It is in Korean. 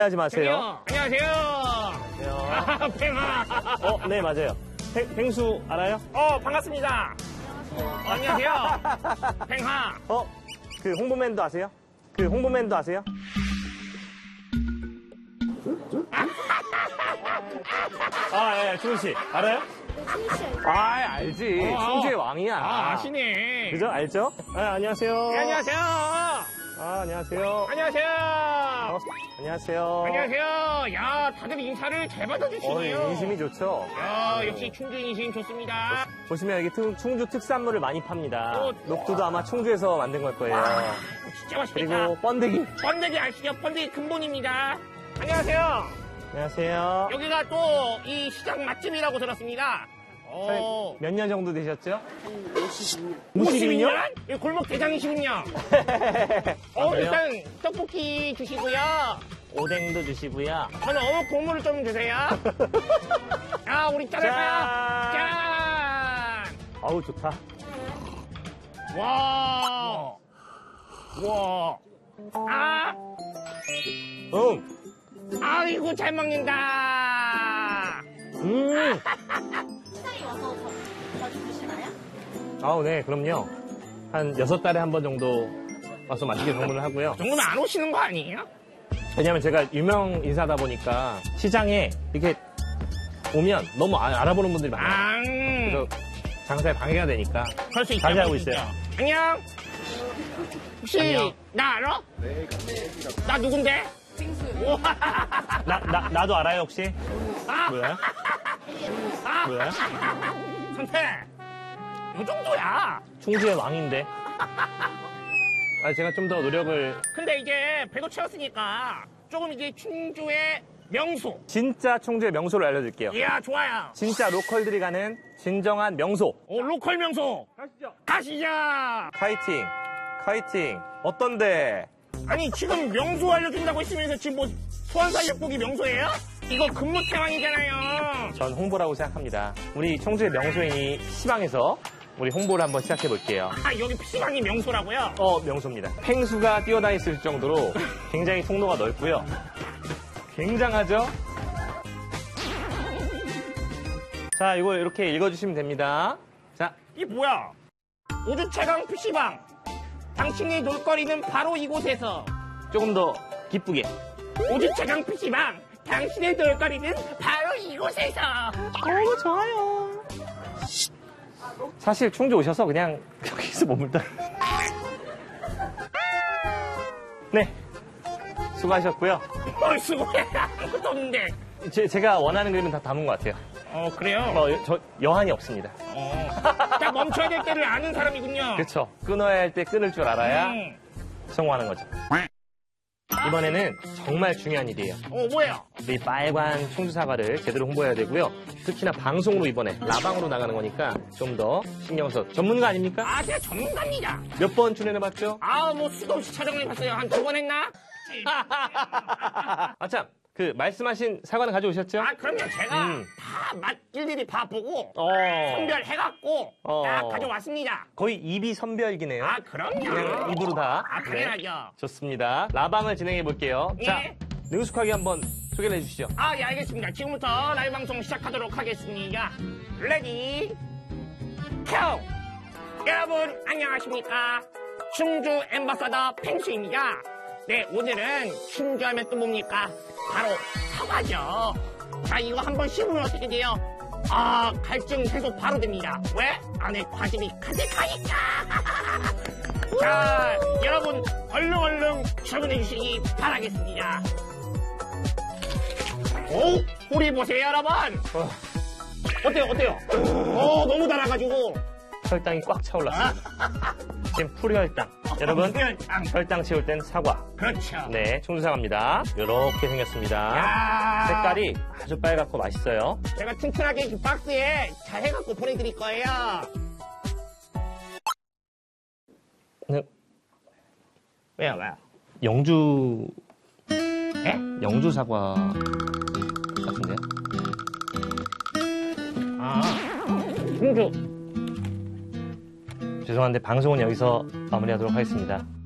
하지 마세요. 안녕하세요. 안녕하세요. 팽아. 네, 맞아요. 펭수 알아요? 반갑습니다. 안녕하세요. 팽아. 그 홍보맨도 아세요? 그 홍보맨도 아세요? 예, 충훈 씨. 알아요? 알지. 충주의 왕이야. 아시네. 그죠? 알죠? 안녕하세요. 네, 안녕하세요. 안녕하세요. 안녕하세요. 안녕하세요. 안녕하세요. 야, 다들 인사를 잘 받아주시네요. 인심이 좋죠? 야, 역시 충주 인심 좋습니다. 보시면 여기 충주 특산물을 많이 팝니다. 녹두도 아마 충주에서 만든 걸 거예요. 진짜 맛있겠다. 그리고 번데기. 번데기 아시죠? 번데기 근본입니다. 안녕하세요. 안녕하세요. 여기가 또 이 시장 맛집이라고 들었습니다. 몇 년 정도 되셨죠? 52년? 이 골목 대장이시군요. 그래요? 일단 떡볶이 주시고요. 오뎅도 주시고요. 저는 어묵 국물을 좀 주세요. 야, 우리 짠할까요? 짠! 아우, 좋다. 와. 와. 아이고, 잘 먹는다. 시장에 와서 자주 드시나요? 네, 그럼요. 한 6달에 한 번 정도 와서 맛있게 방문을 하고요. 정말 안 오시는 거 아니에요? 왜냐면 제가 유명 인사다 보니까 시장에 이렇게 오면 너무 알아보는 분들이 많아요. 그래서 장사에 방해가 되니까. 그럴 수 있죠. 잘 하고 있어요. 안녕. 혹시 안녕. 나 알아? 네, 나 누군데? 빙수. 나도 알아요, 혹시? 뭐야? 뭐야? 선태, 이 정도야. 충주의 왕인데. 제가 좀 더 노력을. 근데 이제 배도 채웠으니까 조금 이제 충주의 명소. 진짜 충주의 명소를 알려드릴게요. 이야, 좋아요. 진짜 로컬들이 가는 진정한 명소. 로컬 명소. 가시죠. 카이팅. 카이팅. 어떤데? 아니, 지금 명소 알려준다고 했으면서 지금 뭐 소환살력국이 명소예요? 이거 근무태왕이잖아요. 전 홍보라고 생각합니다. 우리 충주의 명소인이 PC방에서 우리 홍보를 한번 시작해 볼게요. 여기 PC방이 명소라고요? 명소입니다. 펭수가 뛰어다녔을 정도로 굉장히 통로가 넓고요. 굉장하죠? 자, 이거 이렇게 읽어주시면 됩니다. 자, 이게 뭐야? 우주 최강 PC방. 당신의 놀거리는 바로 이곳에서. 조금 더 기쁘게. 우주 최강 PC방. 당신의 놀거리는 바로 이곳에서. 너무 좋아요. 사실 충주 오셔서 그냥 여기서 머물다. 네. 수고하셨고요. 수고해. 아무것도 없는데. 제가 원하는 그림은 다 담은 것 같아요. 그래요? 저 여한이 없습니다. 딱 멈춰야 될 때를 아는 사람이군요. 그렇죠. 끊어야 할 때 끊을 줄 알아야 성공하는 거죠. 이번에는 정말 중요한 일이에요. 뭐예요? 우리 빨간 충주 사과를 제대로 홍보해야 되고요. 특히나 방송으로 이번에 라방으로 나가는 거니까 좀 더 신경 써. 전문가 아닙니까? 제가 전문가입니다. 몇 번 출연해봤죠? 뭐 수도 없이 촬영을 해봤어요. 한 2번 했나? 참. 그 말씀하신 사과는 가져오셨죠? 그럼요. 제가 다 맛 일일이 다 보고 선별해갖고 딱 가져왔습니다. 거의 입이 선별기네요. 그럼요. 그냥 입으로 다. 당연하죠. 네, 좋습니다. 라방을 진행해 볼게요. 예. 자, 능숙하게 한번 소개를 해주시죠. 예, 알겠습니다. 지금부터 라이브 방송 시작하도록 하겠습니다. 레디, 켜! 여러분, 안녕하십니까? 충주 엠바사더 펭수입니다. 네, 오늘은 충주하면 또 뭡니까? 바로 사과죠. 자, 이거 한번 씹으면 어떻게 돼요? 갈증 해소 바로 됩니다. 왜? 안에 과즙이 가득하니까. 자, 여러분, 얼른 출근해 주시기 바라겠습니다. 우리 보세요, 여러분. 어때요? 너무 달아가지고. 혈당이 꽉 차올랐습니다. 지금 풀혈당. 여러분, 혈당 채울 땐 사과. 그렇죠. 네, 충주 사과입니다. 이렇게 생겼습니다. 색깔이 아주 빨갛고 맛있어요. 제가 튼튼하게 이 박스에 잘 해갖고 보내드릴 거예요. 네. 왜요? 영주 예? 영주 사과 같은데요? 충주. 죄송한데 방송은 여기서 마무리하도록 하겠습니다.